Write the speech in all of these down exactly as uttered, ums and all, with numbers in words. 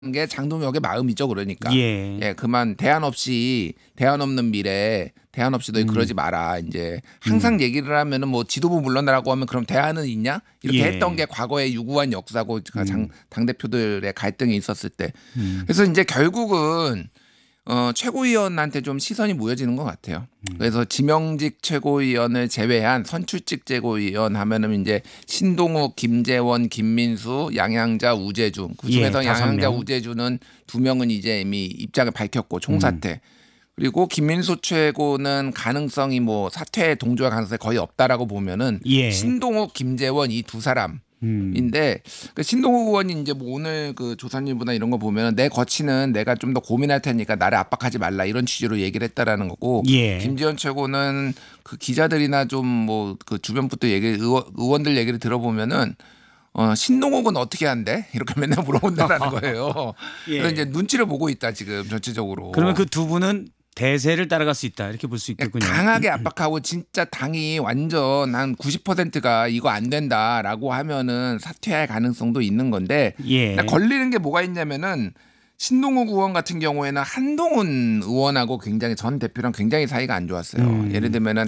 게 장동혁의 마음이죠. 그러니까. 예. 예, 그만 대안 없이 대안 없는 미래, 대안 없이 너희 음. 그러지 마라. 이제 항상 음. 얘기를 하면은 뭐 지도부 물러나라고 하면 그럼 대안은 있냐? 이렇게 예. 했던 게 과거의 유구한 역사고 장, 음. 당대표들의 갈등이 있었을 때. 음. 그래서 이제 결국은 어, 최고위원한테 좀 시선이 모여지는 것 같아요. 음. 그래서 지명직 최고위원을 제외한 선출직 최고위원 하면은 이제 신동욱, 김재원, 김민수, 양양자, 우재주. 그중에서 예, 다섯 양양자, 명. 우재주는 두 명은 이제 이미 입장을 밝혔고 총사퇴. 음. 그리고 김민수 최고는 가능성이 뭐 사퇴 동조할 가능성이 거의 없다라고 보면은 예. 신동욱, 김재원 이 두 사람. 음. 인데 그 신동욱 의원이 이제 뭐 오늘 그 조선일보나 이런 거 보면 내 거치는 내가 좀 더 고민할 테니까 나를 압박하지 말라 이런 취지로 얘기를 했다라는 거고 예. 김지현 최고는 그 기자들이나 좀 뭐 그 주변 분들 얘기 의원, 의원들 얘기를 들어보면은 어 신동욱은 어떻게 한대 이렇게 맨날 물어본다라는 거예요. 예. 그래서 이제 눈치를 보고 있다 지금 전체적으로. 그러면 그 두 분은 대세를 따라갈 수 있다 이렇게 볼 수 있겠군요. 강하게 압박하고 진짜 당이 완전 한 구십 퍼센트가 이거 안 된다라고 하면은 사퇴할 가능성도 있는 건데 예. 걸리는 게 뭐가 있냐면은 신동욱 의원 같은 경우에는 한동훈 의원하고 굉장히 전 대표랑 굉장히 사이가 안 좋았어요. 음. 예를 들면은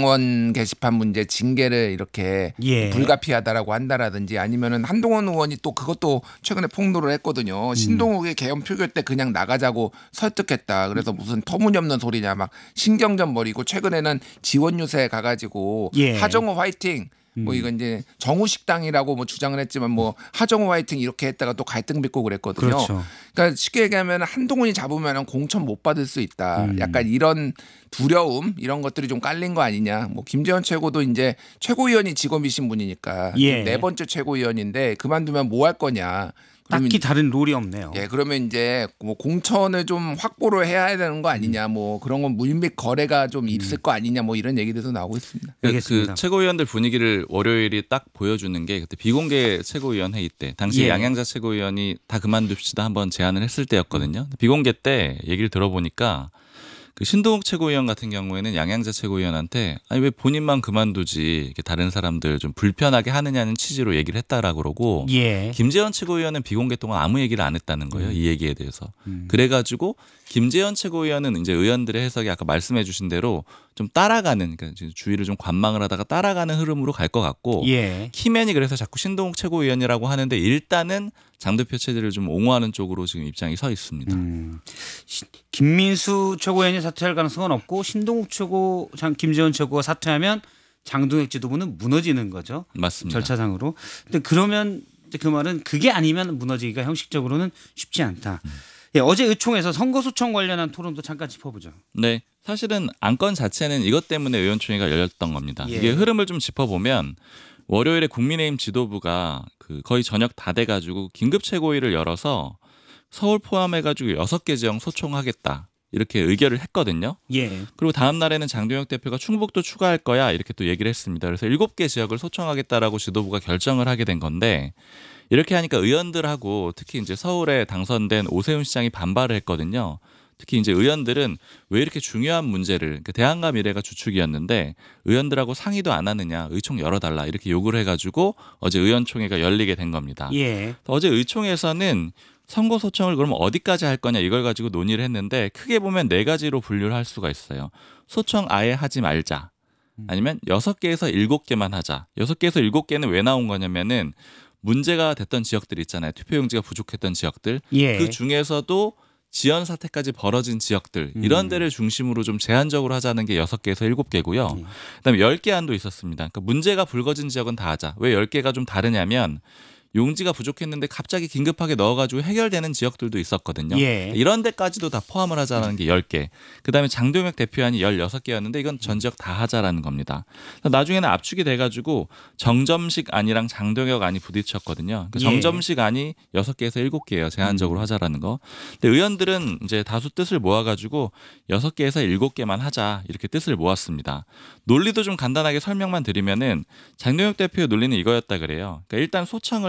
당원 게시판 문제 징계를 이렇게 예. 불가피하다라고 한다라든지 아니면은 한동훈 의원이 또 그것도 최근에 폭로를 했거든요. 신동욱의 개헌 표결 때 그냥 나가자고 설득했다. 그래서 무슨 터무니없는 소리냐 막 신경전 벌이고 최근에는 지원 유세 가가지고 예. 하정우 화이팅. 뭐 이건 이제 정우식당이라고 뭐 주장을 했지만 뭐 하정우 화이팅 이렇게 했다가 또 갈등 빚고 그랬거든요. 그렇죠. 그러니까 쉽게 얘기하면 한동훈이 잡으면 공천 못 받을 수 있다. 음. 약간 이런 두려움 이런 것들이 좀 깔린 거 아니냐. 뭐 김재원 최고도 이제 최고위원이 직업이신 분이니까 예. 네 번째 최고위원인데 그만두면 뭐 할 거냐. 그러면 딱히 다른 롤이 없네요. 예, 그러면 이제 뭐 공천을 좀 확보를 해야 되는 거 아니냐, 뭐 그런 건 물밑 거래가 좀 있을 거 아니냐, 뭐 이런 얘기들도 나오고 있습니다. 그, 알겠습니다. 그 최고위원들 분위기를 월요일이 딱 보여주는 게 그때 비공개 최고위원 회의 때 당시 예. 양양자 최고위원이 다 그만둡시다 한번 제안을 했을 때였거든요. 비공개 때 얘기를 들어보니까 그 신동욱 최고위원 같은 경우에는 양양자 최고위원한테 아니 왜 본인만 그만두지 이렇게 다른 사람들 좀 불편하게 하느냐는 취지로 얘기를 했다라고 그러고 예. 김재원 최고위원은 비공개 동안 아무 얘기를 안 했다는 거예요. 음. 이 얘기에 대해서. 음. 그래가지고 김재원 최고위원은 이제 의원들의 해석이 아까 말씀해 주신 대로 좀 따라가는 그러니까 주위를 좀 관망을 하다가 따라가는 흐름으로 갈 것 같고 예. 키맨이 그래서 자꾸 신동욱 최고위원이라고 하는데 일단은 장 대표 체제를 좀 옹호하는 쪽으로 지금 입장이 서 있습니다. 음. 시- 김민수 최고위원이 사퇴할 가능성은 없고 신동욱 최고, 장 김재원 최고가 사퇴하면 장동혁 지도부는 무너지는 거죠. 맞습니다. 절차상으로. 근데 그러면 이제 그 말은 그게 아니면 무너지기가 형식적으로는 쉽지 않다. 음. 예, 어제 의총에서 선거소청 관련한 토론도 잠깐 짚어보죠. 네, 사실은 안건 자체는 이것 때문에 의원총회가 열렸던 겁니다. 예. 이게 흐름을 좀 짚어보면 월요일에 국민의힘 지도부가 그 거의 저녁 다 돼가지고 긴급 최고위를 열어서 서울 포함해가지고 여섯 개 지역 소총하겠다 이렇게 의결을 했거든요. 예. 그리고 다음 날에는 장동혁 대표가 충북도 추가할 거야 이렇게 또 얘기를 했습니다. 그래서 일곱 개 지역을 소총하겠다라고 지도부가 결정을 하게 된 건데 이렇게 하니까 의원들하고 특히 이제 서울에 당선된 오세훈 시장이 반발을 했거든요. 특히 이제 의원들은 왜 이렇게 중요한 문제를 그러니까 대안과 미래가 주축이었는데 의원들하고 상의도 안 하느냐 의총 열어달라 이렇게 요구를 해가지고 어제 의원총회가 열리게 된 겁니다. 예. 어제 의총에서는 선거 소청을 그럼 어디까지 할 거냐 이걸 가지고 논의를 했는데 크게 보면 네 가지로 분류를 할 수가 있어요. 소청 아예 하지 말자. 아니면 여섯 개에서 일곱 개만 하자. 여섯 개에서 일곱 개는 왜 나온 거냐면은 문제가 됐던 지역들 있잖아요. 투표용지가 부족했던 지역들. 예. 그 중에서도 지연 사태까지 벌어진 지역들 이런 음. 데를 중심으로 좀 제한적으로 하자는 게 여섯 개에서 일곱 개고요. 예. 그다음에 열 개 안도 있었습니다. 그러니까 문제가 불거진 지역은 다 하자. 왜 열 개가 좀 다르냐면 용지가 부족했는데 갑자기 긴급하게 넣어가지고 해결되는 지역들도 있었거든요. 예. 이런 데까지도 다 포함을 하자는 게 열 개. 그다음에 장동혁 대표안이 열여섯 개였는데 이건 전 지역 다 하자라는 겁니다. 나중에는 압축이 돼가지고 정점식 안이랑 장동혁 안이 부딪혔거든요. 그 예. 정점식 안이 여섯 개에서 일곱 개예요. 제한적으로 하자라는 거. 근데 의원들은 이제 다수 뜻을 모아가지고 여섯 개에서 일곱 개만 하자 이렇게 뜻을 모았습니다. 논리도 좀 간단하게 설명만 드리면은 장동혁 대표의 논리는 이거였다 그래요. 그러니까 일단 소청을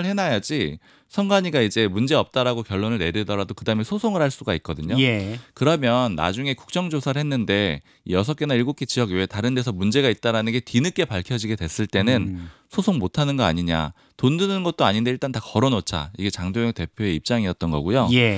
해놔야지 선관위가 이제 문제 없다라고 결론을 내리더라도 그다음에 소송을 할 수가 있거든요. 예. 그러면 나중에 국정조사를 했는데 이 여섯 개나 일곱 개 지역 외에 다른 데서 문제가 있다라는 게 뒤늦게 밝혀지게 됐을 때는 음. 소송 못하는 거 아니냐. 돈 드는 것도 아닌데 일단 다 걸어놓자. 이게 장도영 대표의 입장이었던 거고요. 예.